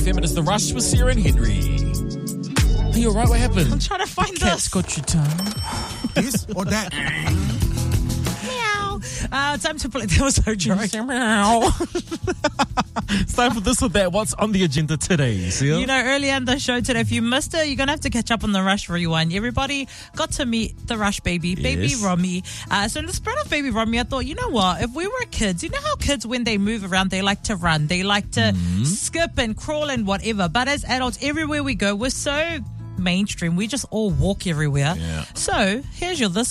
FM. It is The Rush with Sarah and Henry. Are you alright? What happened? I'm trying to find Cat's this. got your tongue. This or that? Meow. Time to play. That was so dry. It's time for this or that. What's on the agenda today, Sia? You know, earlier in the show today, if you missed it, you're going to have to catch up on the Rush Rewind. Everybody got to meet the Rush baby, Baby Yes. Romy. So in the spirit of Baby Romy, I thought, you know what? If we were kids, you know how kids, when they move around, they like to run. They like to skip and crawl and whatever. But as adults, everywhere we go, we're so mainstream. We just all walk everywhere. Yeah. So here's your this